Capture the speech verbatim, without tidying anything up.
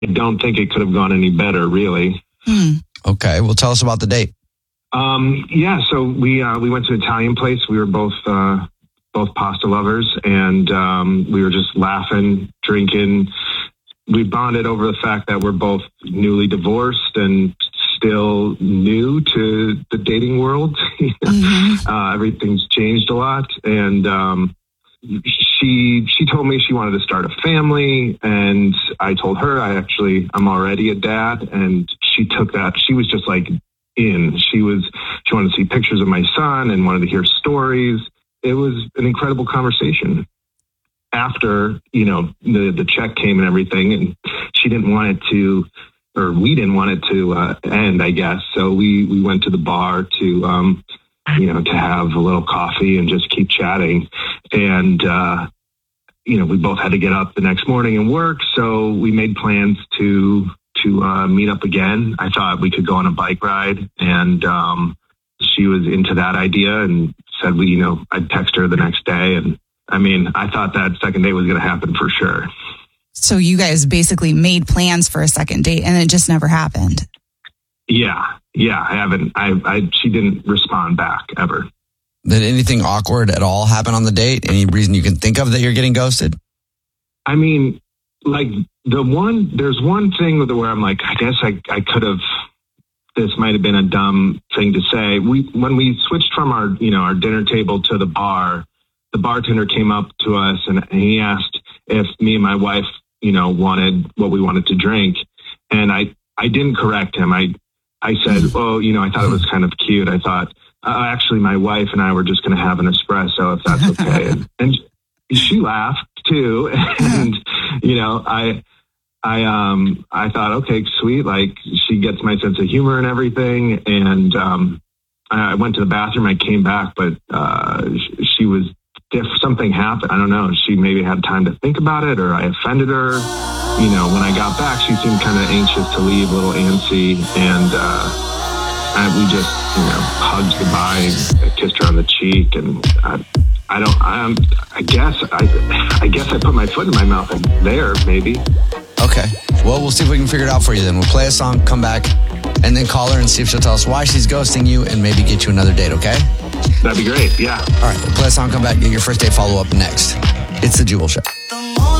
I don't think it could have gone any better, really. Hmm. Okay, well, tell us about the date. Um, yeah, so we uh, we went to an Italian place. We were both uh, both pasta lovers, and um, we were just laughing, drinking. We bonded over the fact that we're both newly divorced and still new to the dating world. mm-hmm. uh, everything's changed a lot, and um, she she told me she wanted to start a family, and I told her I actually I'm already a dad, and she took that. She was just like in. She was she wanted to see pictures of my son and wanted to hear stories. It was an incredible conversation. After, you know, the, the check came and everything, and she didn't want it to, or we didn't want it to uh, end, I guess. So we, we went to the bar to, um, you know, to have a little coffee and just keep chatting. And, uh, you know, we both had to get up the next morning and work. So we made plans to, to uh, meet up again. I thought we could go on a bike ride, and um, she was into that idea and said, we, you know, I'd text her the next day. And I mean, I thought that second date was going to happen for sure. So you guys basically made plans for a second date and it just never happened. Yeah. Yeah. I haven't, I, I, she didn't respond back ever. Did anything awkward at all happen on the date? Any reason you can think of that you're getting ghosted? I mean, like the one, there's one thing where I'm like, I guess I, I could have, this might have been a dumb thing to say. We, when we switched from our, you know, our dinner table to the bar, the bartender came up to us and he asked if me and my wife, you know, wanted what we wanted to drink. And I, I didn't correct him. I, I said, oh, you know, I thought it was kind of cute. I thought, uh, actually, my wife and I were just going to have an espresso if that's okay. and, and she laughed too. And, you know, I, I, um, I thought, okay, sweet. Like she gets my sense of humor and everything. And, um, I went to the bathroom. I came back, but, uh, she was, if something happened, I don't know, she maybe had time to think about it or I offended her. You know, when I got back, she seemed kind of anxious to leave, a little antsy. And uh, I, we just, you know, hugged goodbye. I kissed her on the cheek. And I, I don't, I, I guess, I, I guess I put my foot in my mouth there, maybe. Okay. Well, we'll see if we can figure it out for you then. We'll play a song, come back, and then call her and see if she'll tell us why she's ghosting you and maybe get you another date, okay? That'd be great, yeah. All right, we'll play a song, come back, get your first date follow-up next. It's The Jubal Show.